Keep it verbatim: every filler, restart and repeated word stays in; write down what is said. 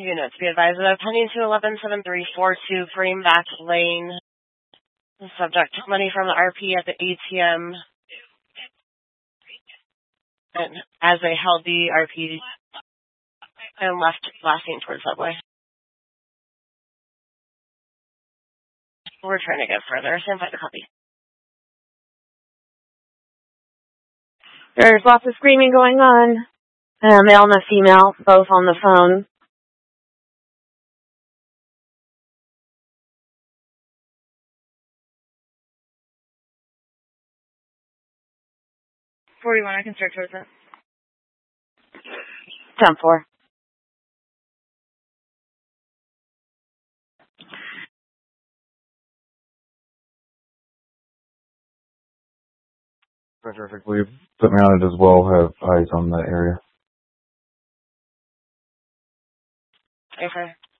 Units be advised of pending to eleven seven three four two Greenback Lane. The subject took money from the R P at the A T M. And as they held the R P and left blasting towards subway. We're trying to get further. Stand by the copy. There's lots of screaming going on. Uh, male and a female, both on the phone. forty-one, I can start towards it. ten four. Perfectly. Put me on it as well. Have eyes on that area. Okay.